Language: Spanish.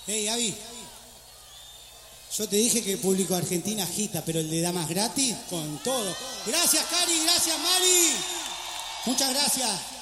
Hey, Avi. Yo te dije que el público argentino agita, pero el de damas gratis, con todo. Gracias, Cari, gracias, Mari. Muchas gracias.